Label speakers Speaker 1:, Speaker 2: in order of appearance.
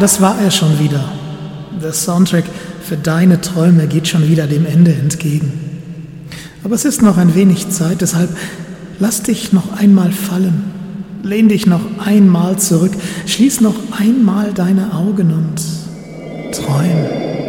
Speaker 1: Das war er schon wieder. Der Soundtrack für deine Träume geht schon wieder dem Ende entgegen. Aber es ist noch ein wenig Zeit, deshalb lass dich noch einmal fallen. Lehn dich noch einmal zurück, schließ noch einmal deine Augen und träum.